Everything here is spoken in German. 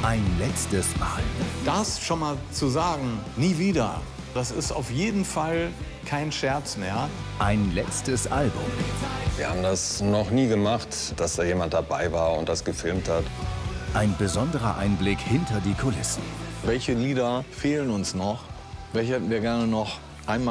Ein letztes Mal. Das schon mal zu sagen, nie wieder, das ist auf jeden Fall kein Scherz mehr. Ein letztes Album. Wir haben das noch nie gemacht, dass da jemand dabei war und das gefilmt hat. Ein besonderer Einblick hinter die Kulissen. Welche Lieder fehlen uns noch? Welche hätten wir gerne noch